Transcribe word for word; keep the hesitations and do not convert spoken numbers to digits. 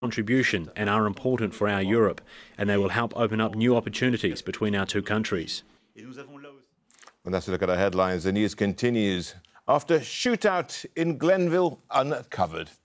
contribution and are important for our Europe, and they will help open up new opportunities between our two countries. And that's a look at our headlines. The news continues. After shootout in Glenville uncovered.